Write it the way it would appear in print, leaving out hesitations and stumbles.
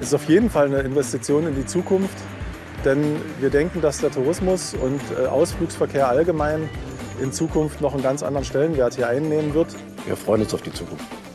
Es ist auf jeden Fall eine Investition in die Zukunft, denn wir denken, dass der Tourismus und Ausflugsverkehr allgemein in Zukunft noch einen ganz anderen Stellenwert hier einnehmen wird. Wir freuen uns auf die Zukunft.